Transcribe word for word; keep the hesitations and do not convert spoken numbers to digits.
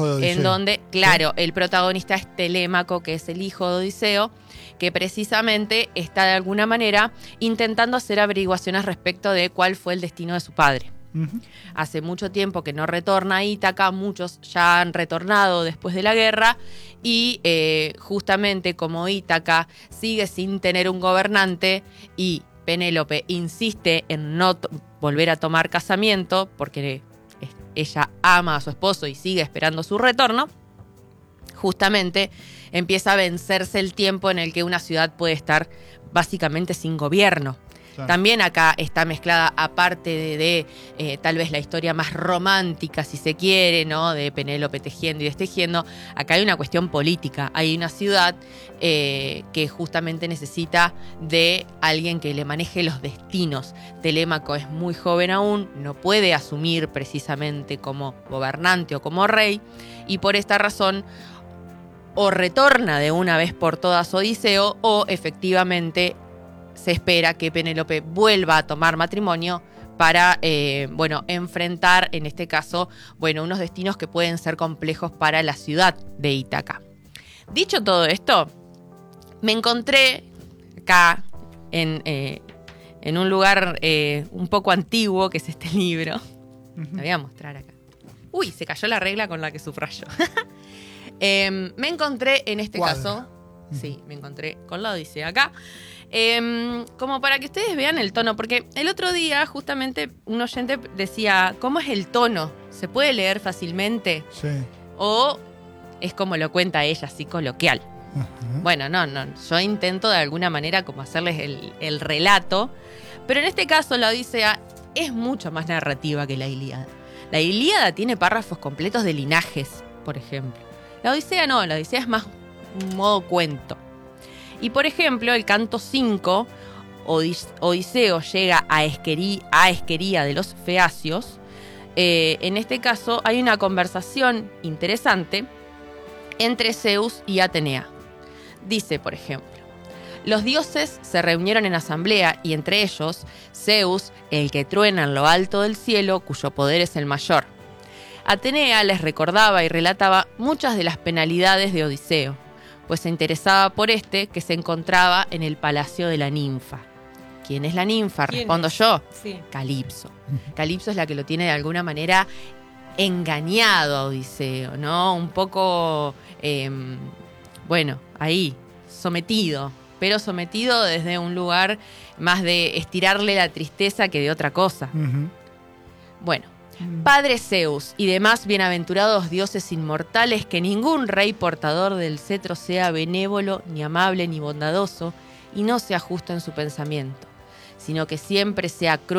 hijo de Odiseo. En donde, claro, ¿sí? El protagonista es Telémaco, que es el hijo de Odiseo, que precisamente está de alguna manera intentando hacer averiguaciones respecto de cuál fue el destino de su padre. Uh-huh. Hace mucho tiempo que no retorna a Ítaca, muchos ya han retornado después de la guerra y eh, justamente como Ítaca sigue sin tener un gobernante y Penélope insiste en no t- volver a tomar casamiento porque ella ama a su esposo y sigue esperando su retorno, justamente empieza a vencerse el tiempo en el que una ciudad puede estar básicamente sin gobierno. Claro. También acá está mezclada, aparte de, de eh, tal vez la historia más romántica, si se quiere, ¿no? De Penélope tejiendo y destejiendo, acá hay una cuestión política. Hay una ciudad eh, que justamente necesita de alguien que le maneje los destinos. Telémaco es muy joven aún, no puede asumir precisamente como gobernante o como rey, y por esta razón o retorna de una vez por todas Odiseo o efectivamente se espera que Penélope vuelva a tomar matrimonio para, eh, bueno, enfrentar, en este caso, bueno, unos destinos que pueden ser complejos para la ciudad de Ítaca. Dicho todo esto, me encontré acá en, eh, en un lugar eh, un poco antiguo, que es este libro. Uh-huh. Lo voy a mostrar acá. Uy, se cayó la regla con la que subrayo. eh, me encontré en este Cuadra. caso, uh-huh. sí, me encontré con la Odisea acá. Eh, como para que ustedes vean el tono, porque el otro día justamente un oyente decía, ¿cómo es el tono? ¿Se puede leer fácilmente? Sí. ¿O es como lo cuenta ella, así coloquial? Uh-huh. Bueno, no, no, yo intento de alguna manera como hacerles el, el relato, pero en este caso la Odisea es mucho más narrativa que la Ilíada. La Ilíada tiene párrafos completos de linajes, por ejemplo. La Odisea no, la Odisea es más un modo cuento. Y por ejemplo, el canto cinco, Odiseo llega a, Esquerí, a Esquería de los Feacios. Eh, en este caso hay una conversación interesante entre Zeus y Atenea. Dice, por ejemplo, los dioses se reunieron en asamblea y entre ellos Zeus, el que truena en lo alto del cielo, cuyo poder es el mayor. Atenea les recordaba y relataba muchas de las penalidades de Odiseo, pues se interesaba por este que se encontraba en el palacio de la ninfa. ¿Quién es la ninfa? Respondo es? yo. Sí. Calipso. Calipso es la que lo tiene de alguna manera engañado a Odiseo, ¿no? Un poco, eh, bueno, ahí, sometido, pero sometido desde un lugar más de estirarle la tristeza que de otra cosa. Uh-huh. Bueno. Padre Zeus y demás bienaventurados dioses inmortales, que ningún rey portador del cetro sea benévolo, ni amable, ni bondadoso, y no sea justo en su pensamiento, sino que siempre sea cruel